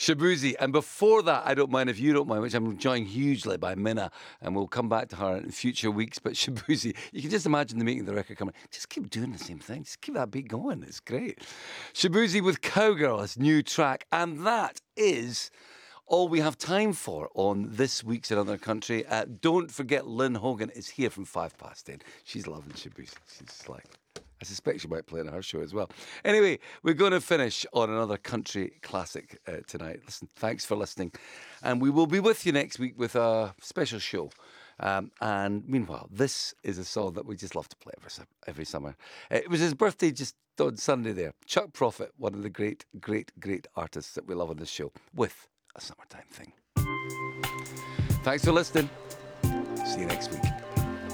Shabuzi. And before that, I Don't Mind If You Don't Mind, which I'm enjoying hugely, by Minna. And we'll come back to her in future weeks. But Shabuzi, you can just imagine them making the record coming. Just keep doing the same thing. Just keep that beat going. It's great. Shabuzi with Cowgirl, his new track. And that is all we have time for on this week's Another Country. Don't forget, Lynn Hogan is here from 10:05. She's loving Shabuzi. She's like, I suspect she might play it on her show as well. Anyway, we're going to finish on another country classic tonight. Listen, thanks for listening. And we will be with you next week with a special show. And meanwhile, this is a song that we just love to play every summer. It was his birthday just on Sunday there. Chuck Prophet, one of the great, great, great artists that we love on this show, with a summertime thing. Thanks for listening. See you next week.